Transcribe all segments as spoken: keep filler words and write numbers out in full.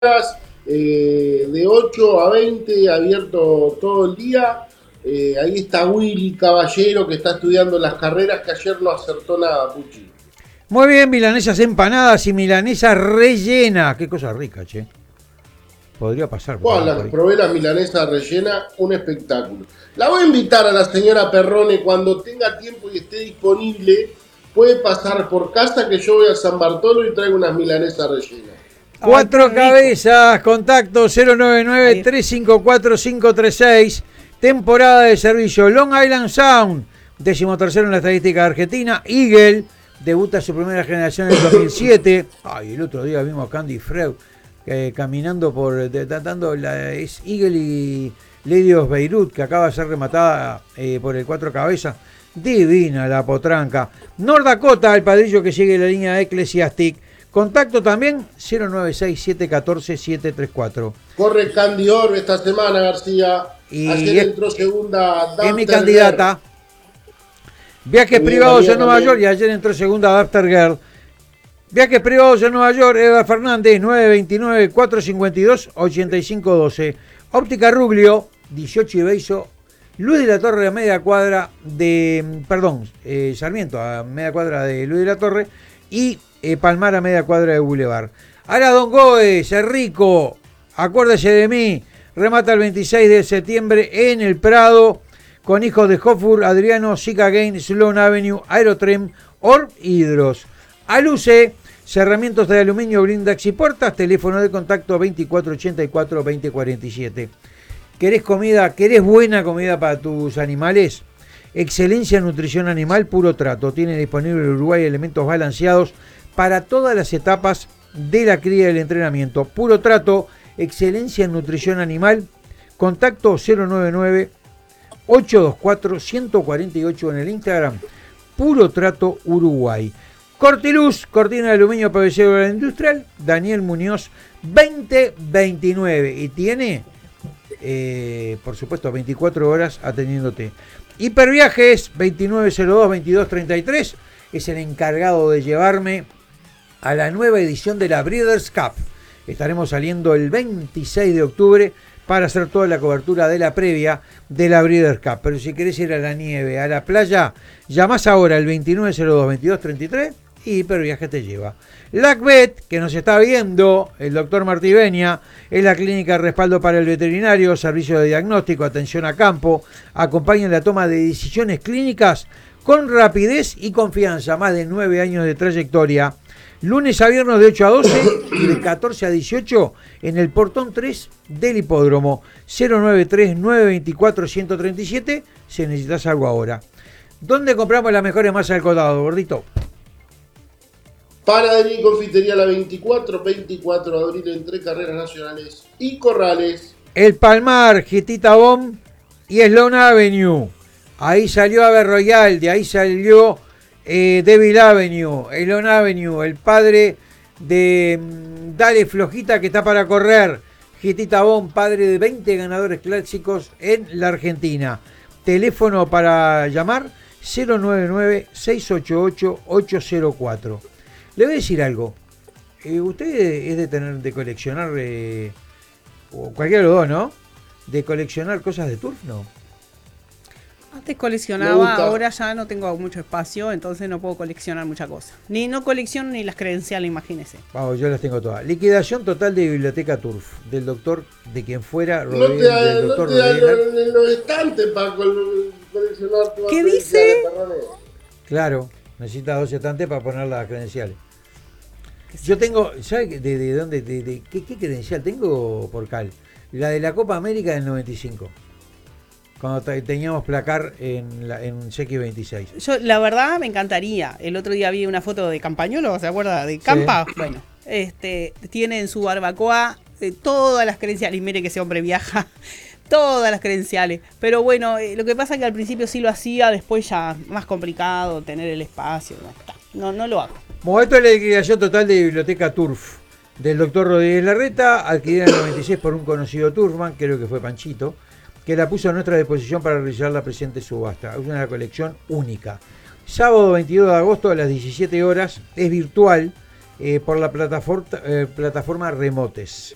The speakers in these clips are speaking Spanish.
eh, de ocho a veinte, abierto todo el día. Eh, ahí está Willy Caballero, que está estudiando las carreras, que ayer no acertó nada, Puchi. Muy bien, milanesas empanadas y milanesas rellenas. Qué cosa rica, che. Podría pasar por Bueno, ahí. Por las ahí. probé la milanesa rellena, un espectáculo. La voy a invitar a la señora Perrone cuando tenga tiempo y esté disponible. Puede pasar por casa, que yo voy a San Bartolo y traigo unas milanesas rellenas. Cuatro Ay, cabezas, contacto cero nueve nueve, tres cinco cuatro, cinco tres seis. Temporada de servicio Long Island Sound, decimotercero en la estadística argentina. Eagle debuta su primera generación en el dos mil siete. Ay, el otro día vimos a Candy Freud eh, caminando por, tratando la, es Eagle y Lady of Beirut, que acaba de ser rematada eh, por el cuatro cabezas. Divina la potranca. North Dakota, el padrillo que sigue la línea Ecclesiastic. Contacto también cero nueve seis, siete uno cuatro, siete tres cuatro. Corre Candy Orbe esta semana, García. Y Ayer es, entró segunda. es mi Dafter candidata. Viajes Muy bien, privados María, en Nueva también. York y ayer entró segunda Dafter Girl. Viajes privados en Nueva York, Eva Fernández, nueve dos nueve, cuatro cinco dos, ocho cinco uno dos. Óptica Ruglio, dieciocho y Beizo. Luis de la Torre a media cuadra de, perdón, eh, Sarmiento a media cuadra de Luis de la Torre y eh, Palmar a media cuadra de Boulevard. Ahora Don Goes, Rico, acuérdese de mí, remata el veintiséis de septiembre en el Prado con hijos de Hofur, Adriano, Sica Gain, Sloan Avenue, Aerotrem, Orb Hidros. Aluce, cerramientos de aluminio, blindax y puertas, teléfono de contacto veinticuatro ochenta y cuatro, veinte cuarenta y siete. ¿Querés comida? ¿Querés buena comida para tus animales? Excelencia en nutrición animal, puro trato. Tiene disponible en Uruguay elementos balanceados para todas las etapas de la cría y el entrenamiento. Puro trato, excelencia en nutrición animal. Contacto cero nueve nueve, ocho dos cuatro, uno cuatro ocho en el Instagram. Puro Trato Uruguay. Cortiluz, cortina de aluminio P V C industrial. Daniel Muñoz, veinte veintinueve. Y tiene... Eh, por supuesto, veinticuatro horas atendiéndote. Hiperviajes veintinueve cero dos, veintidós treinta y tres es el encargado de llevarme a la nueva edición de la Breeders' Cup. Estaremos saliendo el veintiséis de octubre para hacer toda la cobertura de la previa de la Breeders' Cup. Pero si querés ir a la nieve, a la playa, llamás ahora al veintinueve cero dos, veintidós treinta y tres y Hiperviaje te lleva. LACVET, que nos está viendo, el doctor Martí Beña, es la clínica de respaldo para el veterinario, servicio de diagnóstico, atención a campo, acompaña en la toma de decisiones clínicas con rapidez y confianza, más de nueve años de trayectoria. Lunes a viernes de ocho a doce y de catorce a dieciocho en el portón tres del hipódromo. cero nueve tres, nueve dos cuatro, uno tres siete si necesitas algo ahora. ¿Dónde compramos las mejores masas del condado, gordito? Panadería y Confitería La veinticuatro, veinticuatro de abril, entre Carreras Nacionales y Corrales. El Palmar, Gitita Bomb y Sloan Avenue. Ahí salió Ave Royal, de ahí salió eh, Devil Avenue, Sloan Avenue, el padre de mm, Dale Flojita que está para correr. Gitita Bomb, padre de veinte ganadores clásicos en la Argentina. Teléfono para llamar cero nueve nueve, seis ocho ocho, ocho cero cuatro. Le voy a decir algo. Eh, usted es de tener, de coleccionar, eh, o cualquiera de los dos, ¿no? De coleccionar cosas de turf, ¿no? Antes Me coleccionaba, gusta. ahora ya no tengo mucho espacio, entonces no puedo coleccionar mucha cosa. Ni no colecciono ni las credenciales, imagínese. Vamos, yo las tengo todas. Liquidación total de biblioteca turf. Del doctor, de quien fuera, No Rodríguez, te da, del no doctor te da Rodríguez. los, los estantes para col- coleccionar tu ¿Qué credenciales, dice? Perrone. Claro, necesita dos estantes para poner las credenciales. Yo tengo, ¿sabe de, de dónde? De, de, ¿qué, ¿Qué credencial tengo por cal? La de la Copa América del noventa y cinco. Cuando te- teníamos placar en, la, en un C X veintiséis. Yo, la verdad, me encantaría. El otro día vi una foto de Campañolo, ¿se acuerda? De Campa. Sí. Bueno, este, tiene en su barbacoa eh, todas las credenciales. Y mire que ese hombre viaja. Todas las credenciales. Pero bueno, eh, lo que pasa es que al principio sí lo hacía, después ya más complicado tener el espacio. No, no, no lo hago. Momento de la liquidación total de biblioteca turf del doctor Rodríguez Larreta, adquirida en el noventa y seis por un conocido turfman, creo que fue Panchito, que la puso a nuestra disposición para realizar la presente subasta. Es una colección única. Sábado veintidós de agosto a las diecisiete horas, es virtual eh, por la plataforma, eh, plataforma Remotes.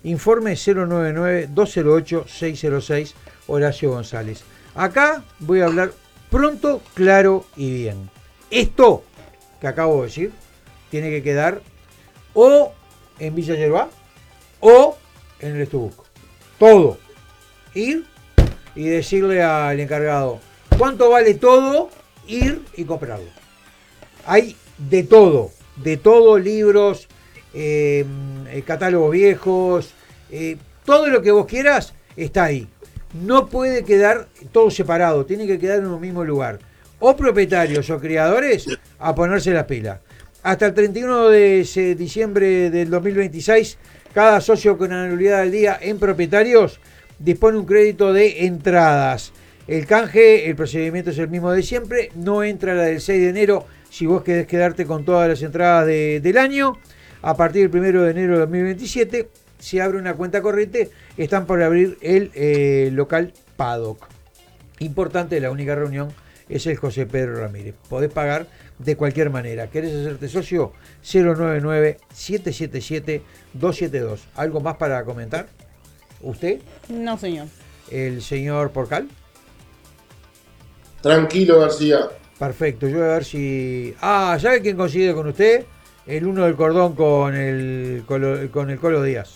Informe cero nueve nueve, dos cero ocho, seis cero seis, Horacio González. Acá voy a hablar pronto, claro y bien. Esto que acabo de decir tiene que quedar o en Villa Yerba o en el Estubuco. Todo. Ir y decirle al encargado cuánto vale todo, ir y comprarlo. Hay de todo, de todo, libros, eh, catálogos viejos, eh, todo lo que vos quieras está ahí. No puede quedar todo separado, tiene que quedar en un mismo lugar. O propietarios o criadores a ponerse las pilas. Hasta el treinta y uno de diciembre del dos mil veintiséis, cada socio con anualidad al día en propietarios dispone un crédito de entradas. El canje, el procedimiento es el mismo de siempre, no entra la del seis de enero si vos querés quedarte con todas las entradas de, del año. A partir del primero de enero de dos mil veintisiete se abre una cuenta corriente, están por abrir el eh, local Paddock. Importante, la única reunión es el José Pedro Ramírez. Podés pagar de cualquier manera. ¿Querés hacerte socio? cero nueve nueve, siete siete siete, dos siete dos. ¿Algo más para comentar? ¿Usted? No, señor. ¿El señor Porcal? Tranquilo, García. Perfecto, yo voy a ver si... Ah, ¿sabe quién coincide con usted? El uno del cordón con el Colo, con el Colo Díaz.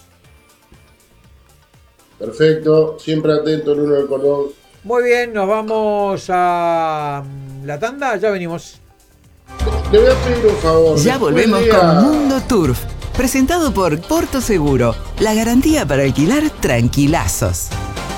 Perfecto, siempre atento el uno del cordón. Muy bien, nos vamos a la tanda, ya venimos. Le voy a pedir un favor. Ya volvemos Después con lea- Mundo Turf, presentado por Porto Seguro, la garantía para alquilar tranquilazos.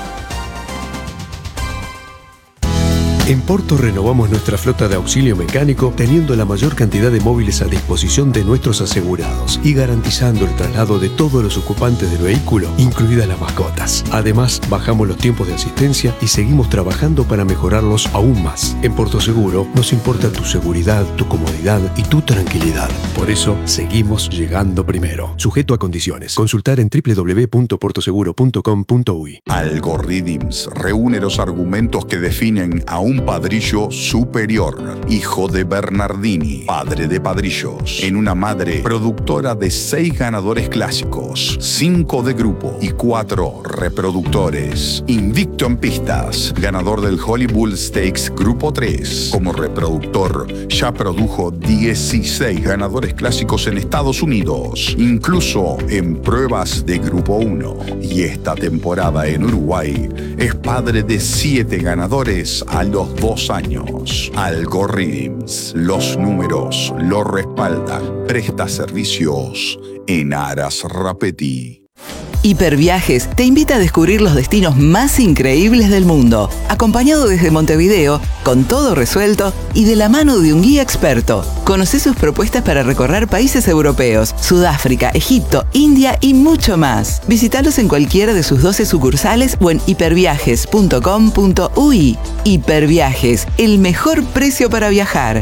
En Porto renovamos nuestra flota de auxilio mecánico teniendo la mayor cantidad de móviles a disposición de nuestros asegurados y garantizando el traslado de todos los ocupantes del vehículo, incluidas las mascotas. Además, bajamos los tiempos de asistencia y seguimos trabajando para mejorarlos aún más. En Porto Seguro nos importa tu seguridad, tu comodidad y tu tranquilidad. Por eso, seguimos llegando primero. Sujeto a condiciones. Consultar en doble u doble u doble u punto porto seguro punto com punto u i. Algorithms reúne los argumentos que definen a un padrillo superior, hijo de Bernardini, padre de padrillos, en una madre productora de seis ganadores clásicos, cinco de grupo y cuatro reproductores. Invicto en pistas, ganador del Holy Bull Stakes Grupo tres. Como reproductor, ya produjo dieciséis ganadores clásicos en Estados Unidos, incluso en pruebas de Grupo uno. Y esta temporada en Uruguay es padre de siete ganadores a los dos años. Algorithms, los números lo respaldan. Presta servicios en Aras Rapeti. Hiperviajes te invita a descubrir los destinos más increíbles del mundo, acompañado desde Montevideo, con todo resuelto y de la mano de un guía experto. Conoce sus propuestas para recorrer países europeos, Sudáfrica, Egipto, India y mucho más. Visítalos en cualquiera de sus doce sucursales o en hiperviajes punto com punto u i. Hiperviajes, el mejor precio para viajar.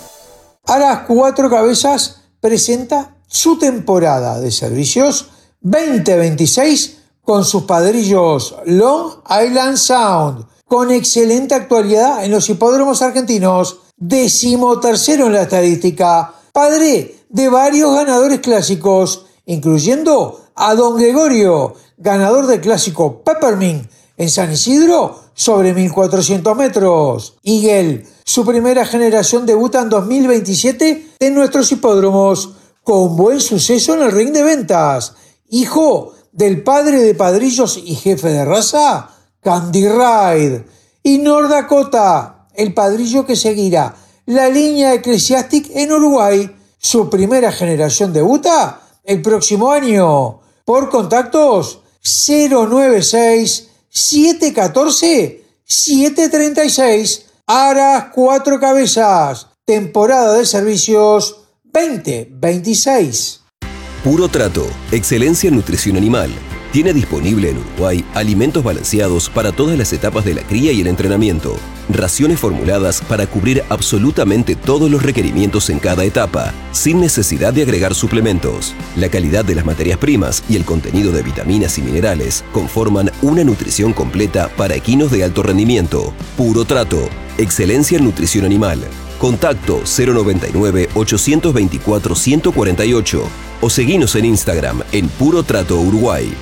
Aras Cuatro Cabezas presenta su temporada de servicios veinte veintiséis con sus padrillos Long Island Sound, con excelente actualidad en los hipódromos argentinos, decimotercero en la estadística, padre de varios ganadores clásicos, incluyendo a Don Gregorio, ganador del clásico Peppermint en San Isidro sobre mil cuatrocientos metros. Eagle, su primera generación, debuta en dos mil veintisiete en nuestros hipódromos, con buen suceso en el ring de ventas. Hijo del padre de padrillos y jefe de raza, Candy Ride. Y North Dakota, el padrillo que seguirá la línea Ecclesiastic en Uruguay. Su primera generación debuta el próximo año. Por contactos cero nueve seis, siete uno cuatro, siete tres seis. Aras Cuatro Cabezas. Temporada de servicios veinte veintiséis. Puro Trato, excelencia en nutrición animal. Tiene disponible en Uruguay alimentos balanceados para todas las etapas de la cría y el entrenamiento. Raciones formuladas para cubrir absolutamente todos los requerimientos en cada etapa, sin necesidad de agregar suplementos. La calidad de las materias primas y el contenido de vitaminas y minerales conforman una nutrición completa para equinos de alto rendimiento. Puro Trato, excelencia en nutrición animal. Contacto cero noventa y nueve, ochocientos veinticuatro, ciento cuarenta y ocho o seguinos en Instagram en Puro Trato Uruguay.